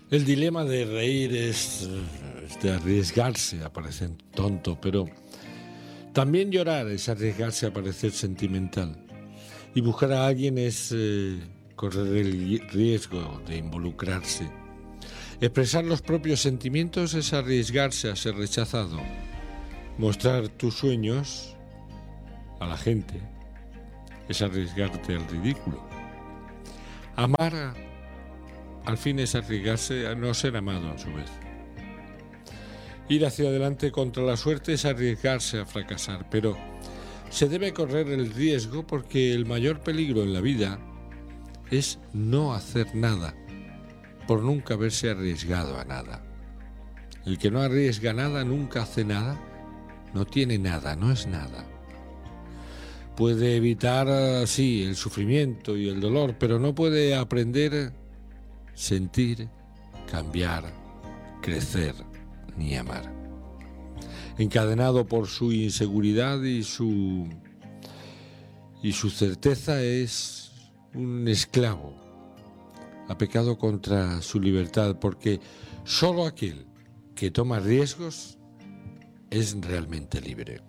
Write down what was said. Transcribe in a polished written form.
El dilema de reír es de arriesgarse a parecer tonto, pero también llorar es arriesgarse a parecer sentimental. Y buscar a alguien es correr el riesgo de involucrarse. Expresar los propios sentimientos es arriesgarse a ser rechazado. Mostrar tus sueños a la gente es arriesgarte al ridículo. Amar al fin es arriesgarse a no ser amado a su vez. Ir hacia adelante contra la suerte es arriesgarse a fracasar, pero se debe correr el riesgo porque el mayor peligro en la vida es no hacer nada, por nunca haberse arriesgado a nada. El que no arriesga nada, nunca hace nada, no tiene nada, no es nada. Puede evitar, sí, el sufrimiento y el dolor, pero no puede aprender, sentir, cambiar, crecer ni amar. Encadenado por su inseguridad y su certeza, es un esclavo. Ha pecado contra su libertad, porque solo aquel que toma riesgos es realmente libre.